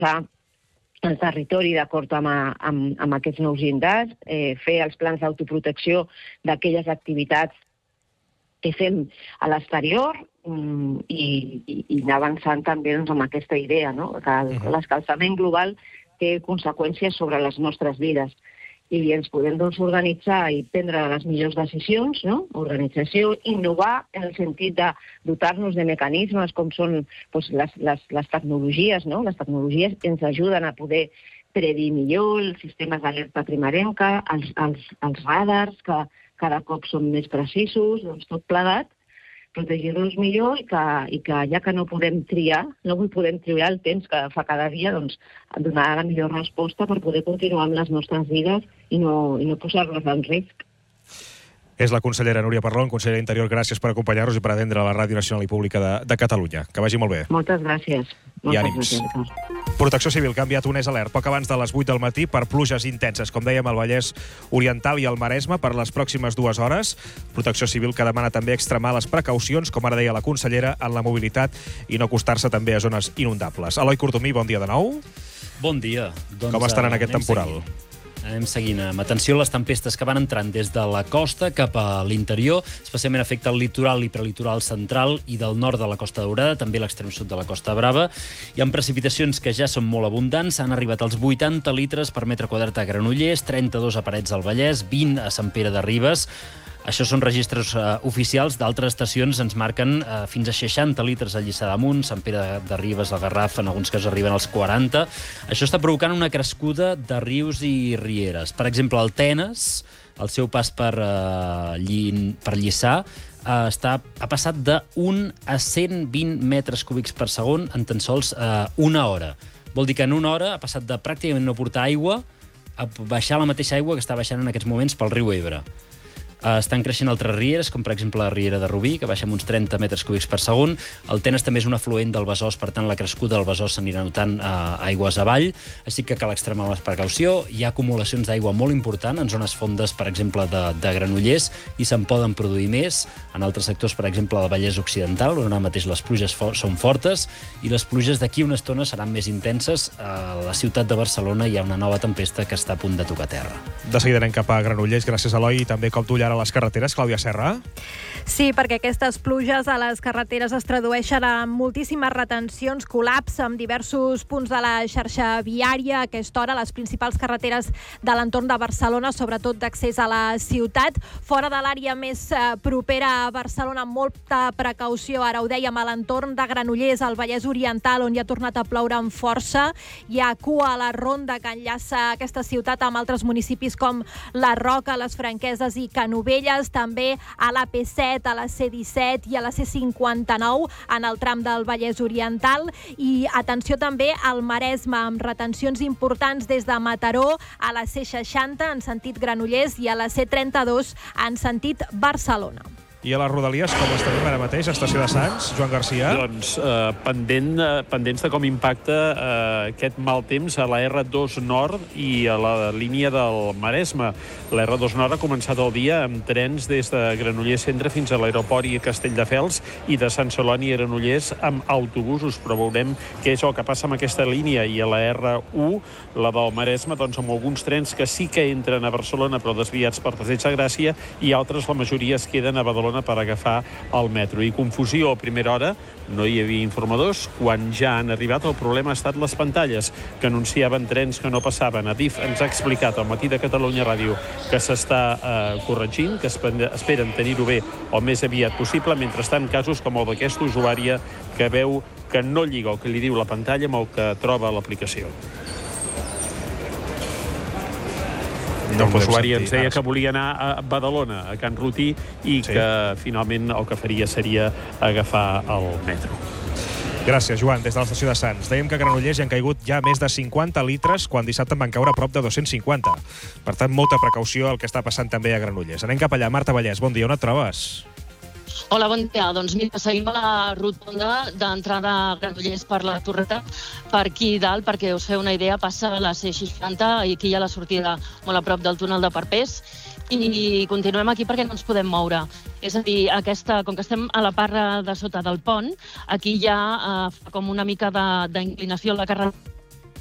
organitzar el territori d'acord amb aquests nous llindars, fer els plans d'autoprotecció d'aquelles activitats que fem a l'exterior i anar avançant també amb aquesta idea, no? Que l'escalfament global té conseqüències sobre les nostres vides. I ens podem organitzar i prendre les millors decisions, no? Organització, innovar en el sentit de dotar-nos de mecanismes com són les tecnologies, no? Les tecnologies ens ajuden a poder predir millor els sistemes d'alerta primerenca, els radars, que cada cop són més precisos, doncs tot plegat, protegir-nos millor i que ja que no podem triar, no podem triar el temps que fa cada dia, doncs donar la millor resposta per poder continuar amb les nostres vides i no posar-nos en risc. És la consellera Núria Parlon, consellera d'Interior. Gràcies per acompanyar-nos i per atendre la Ràdio Nacional i Pública de Catalunya. Que vagi molt bé. Moltes gràcies. I ànims. Protecció Civil que ha enviat un alert poc abans de les 8 del matí per pluges intenses, com dèiem, al Vallès Oriental i al Maresme per les pròximes 2 hores. Protecció Civil que demana també extremar les precaucions, com ara deia la consellera, en la mobilitat i no acostar-se també a zones inundables. Eloi Cortomí, bon dia de nou. Bon dia. Com estan en aquest temporal? Anem seguint amb atenció les tempestes que van entrant des de la costa cap a l'interior, especialment afecta el litoral i prelitoral central i del nord de la Costa Daurada, també l'extrem sud de la Costa Brava. Hi ha precipitacions que ja són molt abundants, han arribat als 80 litres per metre quadrat a Granollers, 32 a Parets del Vallès, 20 a Sant Pere de Ribes. Això són registres oficials. D'altres estacions ens marquen fins a 60 litres a Lliçà d'Amunt, Sant Pere de Ribes, al Garraf, en alguns casos arriben als 40. Això està provocant una crescuda de rius i rieres. Per exemple, el Tenes, el seu pas per Lliçà, ha passat de 1 a 120 metres cúbics per segon en tan sols una hora. Vol dir que en una hora ha passat de pràcticament no portar aigua a baixar la mateixa aigua que està baixant en aquests moments pel riu Ebre. Estan creixent altres rieres, com per exemple la riera de Rubí, que baixa amb uns 30 metres cúbics per segon. El Tenes també és un afluent del Besòs, per tant la crescuda del Besòs s'anirà notant aigües avall, així que cal extremar la precaució. Hi ha acumulacions d'aigua molt important en zones fondes, per exemple, de Granollers, i se'n poden produir més. En altres sectors, per exemple, del Vallès Occidental, on ara mateix les pluges són fortes, i les pluges d'aquí una estona seran més intenses. A la ciutat de Barcelona hi ha una nova tempesta que està a punt de tocar terra. De seguida anem cap a Granollers, gràcies a Eloi, i també com tu a les carreteres, Clàudia Serra. Sí, perquè aquestes pluges a les carreteres es tradueixen en moltíssimes retencions, col·lapse en diversos punts de la xarxa viària. A aquesta hora, les principals carreteres de l'entorn de Barcelona, sobretot d'accés a la ciutat. Fora de l'àrea més propera a Barcelona, molta precaució, ara ho dèiem, a l'entorn de Granollers, al Vallès Oriental, on hi ha tornat a ploure amb força. Hi ha cua a la ronda que enllaça aquesta ciutat amb altres municipis com la Roca, les Franqueses i Canovelles, també a la P7, a la C17 i a la C59 en el tram del Vallès Oriental. I atenció també al Maresme, amb retencions importants des de Mataró a la C60 en sentit Granollers i a la C32 en sentit Barcelona. I a les Rodalies, com les tenim ara mateix, Estació de Sants, Joan Garcia? Doncs pendents de com impacta aquest mal temps a la R2 Nord i a la línia del Maresme. La R2 Nord ha començat el dia amb trens des de Granollers Centre fins a l'aeroport i a Castelldefels i de Sant Celoni a Granollers amb autobusos, però veurem què és el que passa amb aquesta línia. I a la R1, la del Maresme, doncs amb alguns trens que sí que entren a Barcelona però desviats per Passeig de Gràcia i altres, la majoria, es queden a Badalona per agafar el metro. I confusió a primera hora, no hi havia informadors. Quan ja han arribat, el problema ha estat les pantalles que anunciaven trens que no passaven. Adif ens ha explicat al Matí de Catalunya Ràdio que s'està corregint, que esperen tenir-ho bé el més aviat possible. Mentrestant, casos com el d'aquesta usuària que veu que no lliga el que li diu la pantalla amb el que troba a l'aplicació. L'usuari ens deia que volia anar a Badalona, a Can Rutí, i que finalment el que faria seria agafar el metro. Gràcies, Joan, des de l'estació de Sants. Dèiem que a Granollers hi han caigut ja més de 50 litres quan dissabte en van caure a prop de 250. Per tant, molta precaució el que està passant també a Granollers. Anem cap allà. Marta Vallès, bon dia, on et trobes? Hola, bon dia. Doncs mira, seguim a la rotonda d'entrada a Granollers per la Torreta, per aquí dalt, perquè us feu una idea, passa a la C60 i aquí hi ha la sortida molt a prop del túnel de Parpers i continuem aquí perquè no ens podem moure. És a dir, com que estem a la part de sota del pont, aquí hi ha com una mica d'inclinació a la carretera